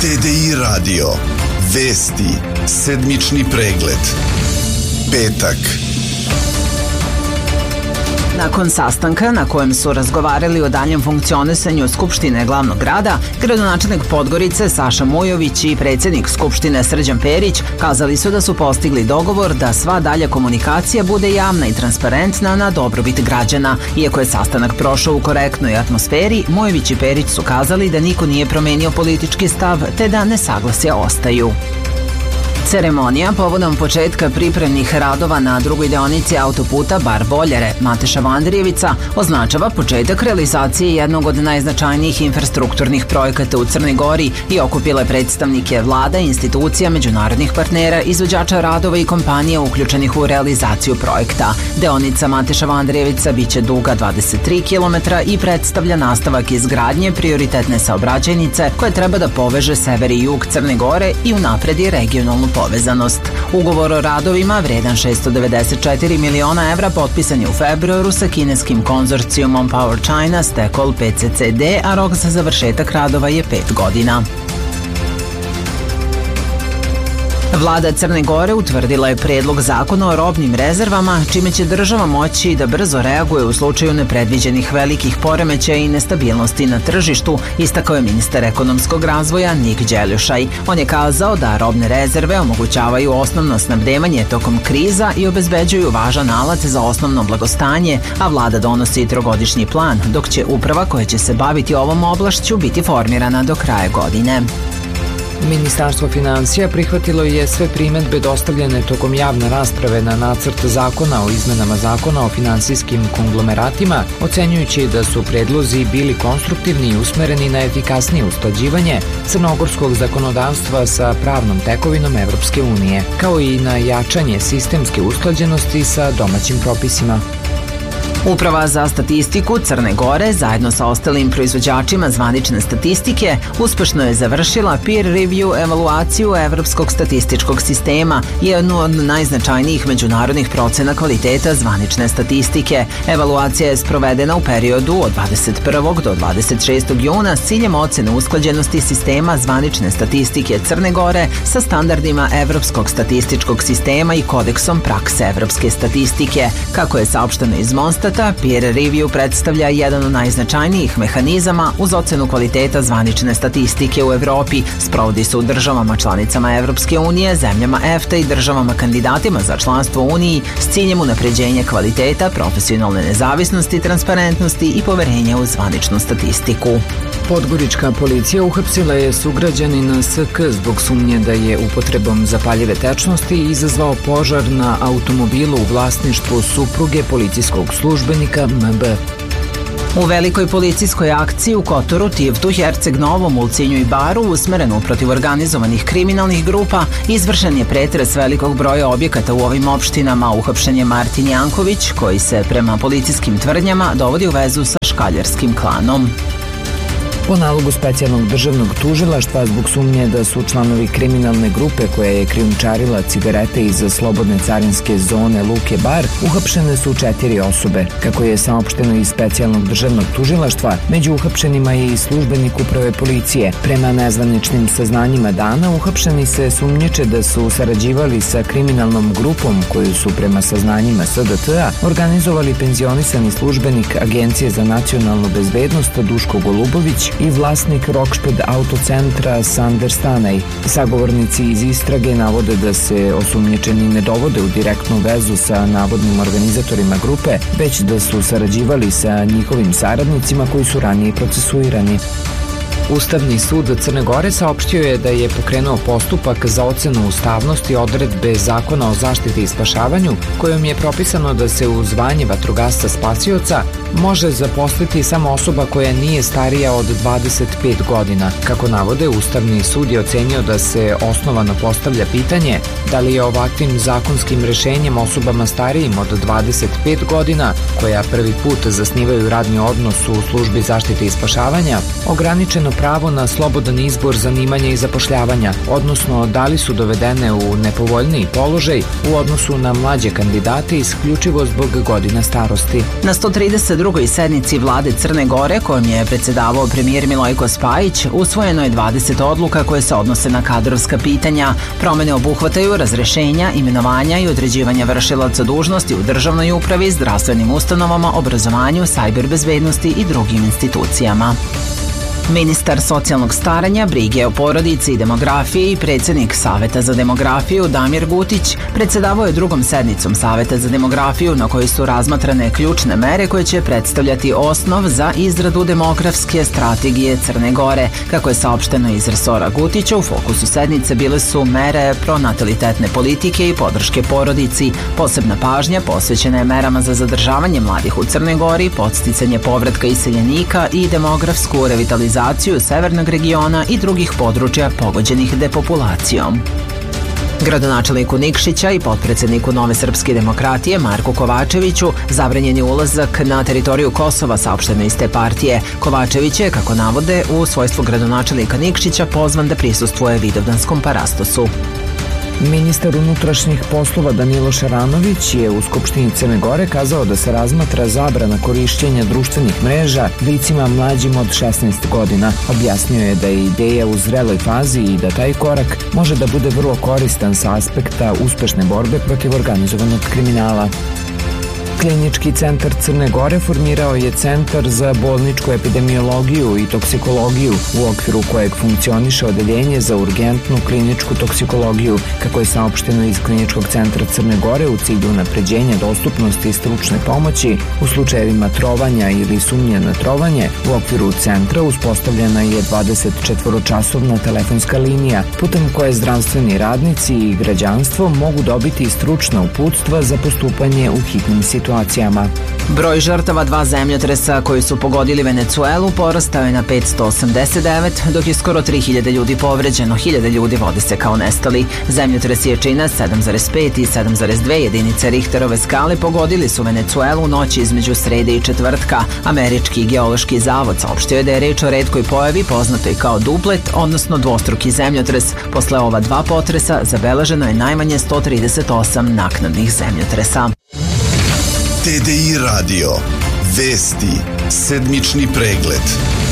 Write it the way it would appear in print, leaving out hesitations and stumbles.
TDI radio. Vesti. Sedmični pregled. Petak. Nakon sastanka na kojem su razgovarali o daljem funkcionisanju Skupštine glavnog grada, gradonačelnik Podgorice Saša Mujović i predsjednik Skupštine Srđan Perić kazali su da su postigli dogovor da sva dalja komunikacija bude javna i transparentna na dobrobit građana. Iako je sastanak prošao u korektnoj atmosferi, Mujović i Perić su kazali da niko nije promenio politički stav te da nesaglasja ostaju. Ceremonija povodom početka pripremnih radova na drugoj deonici autoputa Bar-Boljare Mateša-Vandrijevica označava početak realizacije jednog od najznačajnijih infrastrukturnih projekata u Crnoj Gori i okupile predstavnike vlada, institucija, međunarodnih partnera, izvođača radova i kompanija uključenih u realizaciju projekta. Deonica Mateša-Vandrijevica biće duga 23 km i predstavlja nastavak izgradnje prioritetne saobraćajnice koja treba da poveže sever i jug Crne Gore i unapredi regionalnu povezanost. Ugovor o radovima vredan 694 miliona evra potpisan je u februaru sa kineskim konzorcijumom Power China Stekol PCCD, a rok za završetak radova je 5 godina. Vlada Crne Gore utvrdila je predlog zakona o robnim rezervama, čime će država moći da brzo reaguje u slučaju nepredviđenih velikih poremećaja i nestabilnosti na tržištu, istakao je ministar ekonomskog razvoja Nik Đeljušaj. On je kazao da robne rezerve omogućavaju osnovno snabdevanje tokom kriza i obezbeđuju važan alat za osnovno blagostanje, a vlada donosi trogodišnji plan, dok će uprava koja će se baviti ovom oblašću biti formirana do kraja godine. Ministarstvo finansija prihvatilo je sve primedbe dostavljene tokom javne rasprave na nacrt zakona o izmenama zakona o finansijskim konglomeratima, ocenjujući da su predlozi bili konstruktivni i usmereni na efikasnije usklađivanje crnogorskog zakonodavstva sa pravnom tekovinom Evropske unije, kao i na jačanje sistemske usklađenosti sa domaćim propisima. Uprava za statistiku Crne Gore zajedno sa ostalim proizvođačima zvanične statistike uspešno je završila peer review evaluaciju Evropskog statističkog sistema, jednu od najznačajnijih međunarodnih procena kvaliteta zvanične statistike. Evaluacija je sprovedena u periodu od 21. do 26. juna s ciljem ocene usklađenosti sistema zvanične statistike Crne Gore sa standardima Evropskog statističkog sistema i kodeksom prakse evropske statistike. Kako je saopšteno iz Monstata, peer review predstavlja jedan od najznačajnijih mehanizama uz ocenu kvaliteta zvanične statistike u Evropi. Sprovodi se u državama članicama Evropske unije, zemljama EFTA i državama kandidatima za članstvo u Uniji s ciljem unapređenja kvaliteta, profesionalne nezavisnosti, transparentnosti i poverenja u zvaničnu statistiku. Podgorička policija uhapsila je sugrađanina SK zbog sumnje da je upotrebom zapaljive tečnosti izazvao požar na automobilu u vlasništvu supruge policijskog službenika MB. U velikoj policijskoj akciji u Kotoru, Tivtu, Herceg Novom, Ulcinju i Baru, usmerenu protiv organizovanih kriminalnih grupa, izvršen je pretres velikog broja objekata u ovim opštinama. Uhapšen je Martin Janković, koji se prema policijskim tvrdnjama dovodi u vezu sa škaljarskim klanom. Po nalogu specijalnog državnog tužilaštva zbog sumnje da su članovi kriminalne grupe koja je krijumčarila cigarete iz slobodne carinske zone Luke Bar, uhapšene su 4 osobe. Kako je saopšteno iz specijalnog državnog tužilaštva, među uhapšenima je i službenik uprave policije. Prema nezvaničnim saznanjima dana, uhapšeni se sumnjiče da su sarađivali sa kriminalnom grupom koju su prema saznanjima SDT-a organizovali penzionisani službenik Agencije za nacionalnu bezbednost Duško Golubović i vlasnik Rokšped autocentra Sander Stanaj. Sagovornici iz istrage navode da se osumnjičeni ne dovode u direktnu vezu sa navodnim organizatorima grupe, već da su sarađivali sa njihovim saradnicima koji su ranije procesuirani. Ustavni sud Crne Gore saopštio je da je pokrenuo postupak za ocenu ustavnosti odredbe Zakona o zaštiti i spašavanju, kojom je propisano da se u zvanje vatrogasca spasioca može zaposliti samo osoba koja nije starija od 25 godina. Kako navode, Ustavni sud je ocenio da se osnovano postavlja pitanje da li je ovakvim zakonskim rešenjem osobama starijim od 25 godina, koja prvi put zasnivaju radni odnos u službi zaštite i spašavanja, ograničeno pravo na slobodan izbor zanimanja i zapošljavanja, odnosno da li su dovedene u nepovoljniji položaj u odnosu na mlađe kandidate isključivo zbog godina starosti. Na 132. sednici vlade Crne Gore, kojom je predsjedavao premijer Milojko Spajić, usvojeno je 20 odluka koje se odnose na kadrovska pitanja. Promene obuhvataju razrešenja, imenovanja i određivanja vršilaca dužnosti u državnoj upravi, zdravstvenim ustanovama, obrazovanju, sajber bezbednosti i drugim institucijama. Ministar socijalnog staranja, brige o porodici i demografiji i predsjednik Saveta za demografiju Damir Gutić predsjedavao je drugom sednicom Saveta za demografiju na kojoj su razmatrane ključne mere koje će predstavljati osnov za izradu demografske strategije Crne Gore. Kako je saopšteno iz resora Gutića, u fokusu sednice bile su mere pronatalitetne politike i podrške porodici. Posebna pažnja posvećena je merama za zadržavanje mladih u Crnoj Gori, podsticanje povratka iseljenika i demografsku revitalizaciju severnog regiona i drugih područja pogođenih depopulacijom. Gradonačelniku Nikšića i potpredsjedniku Nove srpske demokratije Marku Kovačeviću zabranjen je ulazak na teritoriju Kosova, saopšteno iz te partije. Kovačević je, kako navode, u svojstvu gradonačelnika Nikšića pozvan da prisustvuje Vidovdanskom parastosu. Ministar unutrašnjih poslova Danilo Šaranović je u Skupštini Crne Gore kazao da se razmatra zabrana korišćenja društvenih mreža licima mlađim od 16 godina. Objasnio je da je ideja u zreloj fazi i da taj korak može da bude vrlo koristan sa aspekta uspešne borbe protiv organizovanog kriminala. Klinički centar Crne Gore formirao je Centar za bolničku epidemiologiju i toksikologiju, u okviru kojeg funkcioniše odeljenje za urgentnu kliničku toksikologiju. Kako je saopšteno iz Kliničkog centra Crne Gore, u cilju unapređenja dostupnosti i stručne pomoći u slučajevima trovanja ili sumnje na trovanje, u okviru centra uspostavljena je 24-časovna telefonska linija, putem koje zdravstveni radnici i građanstvo mogu dobiti stručna uputstva za postupanje u hitnim situacijama. Broj žrtava dva zemljotresa koji su pogodili Venecuelu porastao je na 589, dok je skoro 3000 ljudi povređeno, 1000 ljudi vode se kao nestali. Zemljotres jačine 7,5 i 7,2 jedinice Richterove skale pogodili su Venecuelu u noći između srede i četvrtka. Američki geološki zavod saopštio je da je reč o retkoj pojavi poznatoj kao duplet, odnosno dvostruki zemljotres. Posle ova dva potresa zabeleženo je najmanje 138 naknadnih zemljotresa. TDI radio. Vesti. Sedmični pregled.